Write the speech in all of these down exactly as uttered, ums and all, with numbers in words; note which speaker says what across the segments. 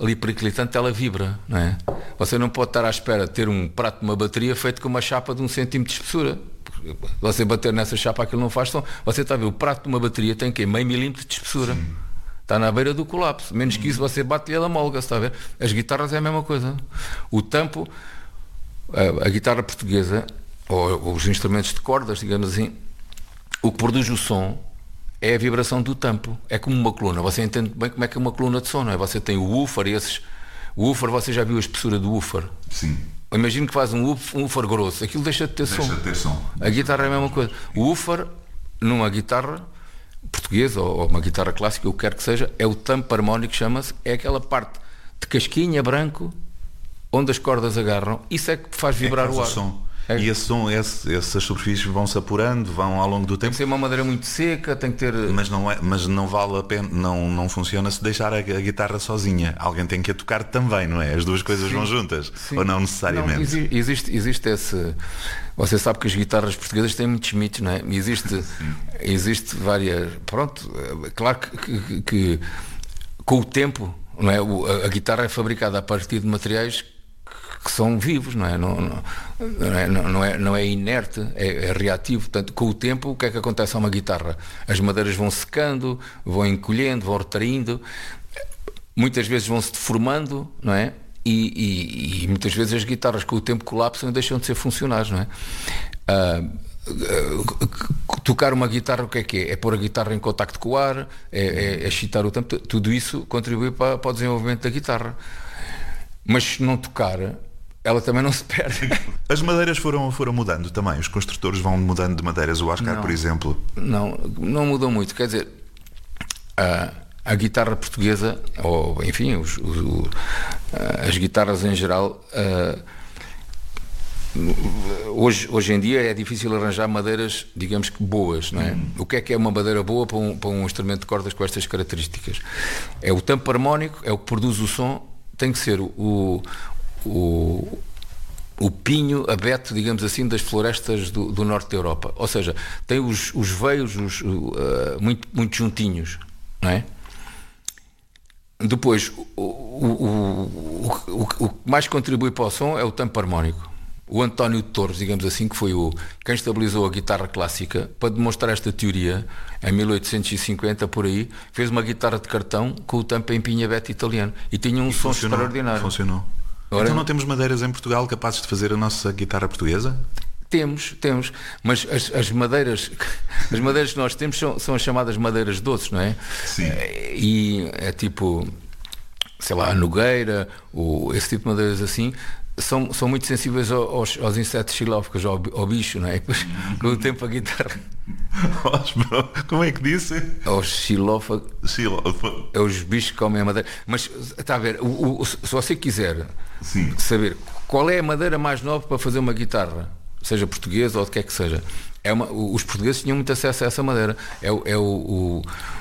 Speaker 1: ali periclitante, ela vibra, não é? Você não pode estar à espera de ter um prato de uma bateria feito com uma chapa de um centímetro de espessura. Você bater nessa chapa, aquilo não faz som. Você está a ver, o prato de uma bateria tem que meio milímetro de espessura. Sim. Está na beira do colapso. Menos que isso, você bate-lhe, ela molga, está a ver? As guitarras é a mesma coisa. O tampo, a, a guitarra portuguesa, ou, ou os instrumentos de cordas, digamos assim, o que produz o som é a vibração do tampo. É como uma coluna. Você entende bem como é que é uma coluna de som, não é? Você tem o woofer, esses... O woofer, você já viu a espessura do woofer?
Speaker 2: Sim.
Speaker 1: Imagino que faz um woofer, um woofer grosso. Aquilo deixa de ter
Speaker 2: deixa
Speaker 1: som.
Speaker 2: Deixa de ter som.
Speaker 1: A guitarra é a mesma coisa. O woofer, numa guitarra portuguesa ou uma guitarra clássica, o que quer que seja, é o tampo harmónico, chama-se, é aquela parte de casquinha branco onde as cordas agarram. Isso é que faz vibrar
Speaker 2: é que
Speaker 1: o ar.
Speaker 2: O som.
Speaker 1: É.
Speaker 2: E esse som, esse, essas superfícies vão-se apurando, vão ao longo do tempo.
Speaker 1: Tem que ser uma madeira muito seca, tem que ter...
Speaker 2: Mas não, é, mas não vale a pena, não, não funciona se deixar a, a guitarra sozinha. Alguém tem que a tocar também, não é? As duas coisas Sim. vão juntas. Sim. Ou não necessariamente?
Speaker 1: Não, existe, existe, existe esse... Você sabe que as guitarras portuguesas têm muitos mitos, não é? Existe, existe várias... Pronto, claro que, que, que com o tempo, não é? A, a guitarra é fabricada a partir de materiais que são vivos, não é? Não, não, não, é, não, é, não é inerte, é, é reativo. Portanto, com o tempo, o que é que acontece a uma guitarra? As madeiras vão secando, vão encolhendo, vão retraindo, muitas vezes vão se deformando, não é? E, e, e muitas vezes as guitarras com o tempo colapsam e deixam de ser funcionais, não é? Ah, tocar uma guitarra, o que é que é? É pôr a guitarra em contacto com o ar, é, é, é chitar o tempo, tudo isso contribui para, para o desenvolvimento da guitarra. Mas se não tocar, ela também não se perde.
Speaker 2: As madeiras foram, foram mudando também? Os construtores vão mudando de madeiras? O Oscar,
Speaker 1: não,
Speaker 2: por exemplo?
Speaker 1: Não, não mudou muito. Quer dizer, a, a guitarra portuguesa, ou enfim, os, os, o, as guitarras em geral, uh, hoje, hoje em dia é difícil arranjar madeiras, digamos que boas, não é? Hum. O que é que é uma madeira boa para um, para um instrumento de cordas com estas características? É o tampo harmónico, é o que produz o som. Tem que ser o, o, o pinho abeto, digamos assim, das florestas do, do norte da Europa. Ou seja, tem os, os veios os, uh, muito, muito juntinhos, não é? Depois, o, o, o, o, o que mais contribui para o som é o tampo harmónico. O António de Torres, digamos assim, que foi o, quem estabilizou a guitarra clássica, para demonstrar esta teoria, em mil oitocentos e cinquenta, por aí, fez uma guitarra de cartão com o tampo em pinho abeto italiano. E tinha um
Speaker 2: e
Speaker 1: som
Speaker 2: funcionou,
Speaker 1: extraordinário.
Speaker 2: Funcionou. Agora, então não temos madeiras em Portugal capazes de fazer a nossa guitarra portuguesa?
Speaker 1: Temos, temos. Mas as, as madeiras as madeiras que nós temos são, são as chamadas madeiras doces, não é?
Speaker 2: Sim.
Speaker 1: E é tipo, sei lá, a nogueira, ou esse tipo de madeiras assim, São, são muito sensíveis aos, aos insetos xilófagos, ao, ao bicho, não é? E depois, com o tempo, a guitarra.
Speaker 2: Como é que disse?
Speaker 1: Aos xilófagos.
Speaker 2: Xilófago.
Speaker 1: É os bichos que comem a madeira. Mas está a ver, o, o, se você quiser
Speaker 2: Sim.
Speaker 1: saber qual é a madeira mais nobre para fazer uma guitarra, seja portuguesa ou de que é que seja, é uma, os portugueses tinham muito acesso a essa madeira. É, é o. o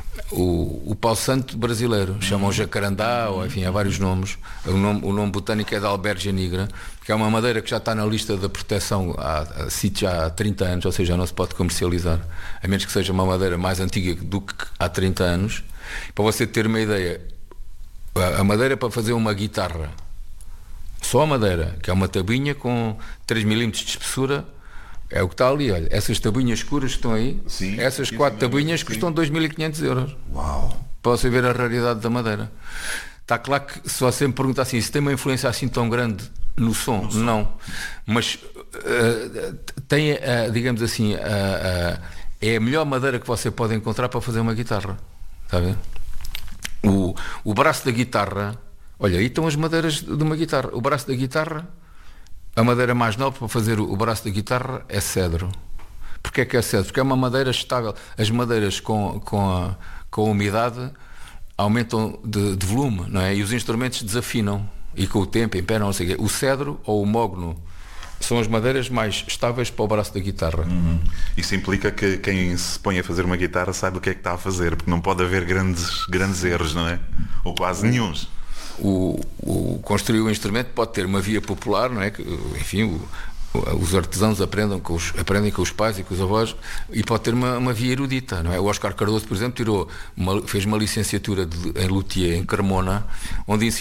Speaker 1: O, o pau santo brasileiro, chamam o jacarandá, ou enfim, há vários nomes. O nome, o nome botânico é da Albergia nigra, que é uma madeira que já está na lista da proteção há, há, há trinta anos, ou seja, não se pode comercializar, a menos que seja uma madeira mais antiga do que há trinta anos. Para você ter uma ideia, a madeira para fazer uma guitarra, só a madeira, que é uma tabuinha com três milímetros de espessura, é o que está ali, olha, essas tabuinhas escuras que estão aí,
Speaker 2: sim,
Speaker 1: essas quatro tabuinhas sim. custam dois mil e quinhentos euros.
Speaker 2: Uau!
Speaker 1: Para você ver a raridade da madeira. Está claro que se você me perguntar assim, se tem uma influência assim tão grande no som, no som. Não. Mas uh, tem, uh, digamos assim, uh, uh, é a melhor madeira que você pode encontrar para fazer uma guitarra. Está a ver? O, o braço da guitarra, olha, aí estão as madeiras de uma guitarra. O braço da guitarra, a madeira mais nobre para fazer o braço da guitarra é cedro. Porquê é que é cedro? Porque é uma madeira estável. As madeiras com, com, a, com a umidade aumentam de, de volume, não é? E os instrumentos desafinam. E com o tempo imperam, não sei o quê. O cedro ou o mogno são as madeiras mais estáveis para o braço da guitarra.
Speaker 2: Uhum. Isso implica que quem se põe a fazer uma guitarra saiba o que é que está a fazer, porque não pode haver grandes, grandes erros, não é? Ou quase nenhuns.
Speaker 1: O, o construir o instrumento pode ter uma via popular, não é? Que, enfim, o, os artesãos aprendem com os, aprendem com os pais e com os avós, e pode ter uma, uma via erudita, não é? O Oscar Cardoso, por exemplo, tirou uma, fez uma licenciatura de, em luthier em Carmona, onde